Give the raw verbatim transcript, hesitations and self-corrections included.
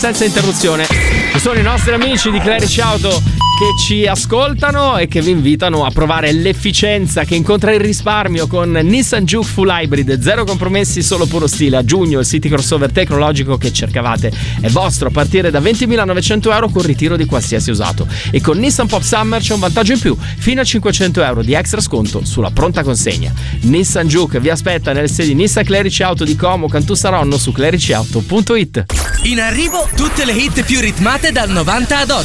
senza interruzione. Ci sono i nostri amici di Clerici Auto che ci ascoltano e che vi invitano a provare l'efficienza che incontra il risparmio con Nissan Juke Full Hybrid, zero compromessi, solo puro stile. A giugno il city crossover tecnologico che cercavate è vostro a partire da ventimilanovecento euro con ritiro di qualsiasi usato. E con Nissan Pop Summer c'è un vantaggio in più, fino a cinquecento euro di extra sconto sulla pronta consegna. Nissan Juke vi aspetta nelle sedi Nissan Clerici Auto di Como, Cantù Saronno, su clericiauto punto it. In arrivo tutte le hit più ritmate dal novanta ad oggi.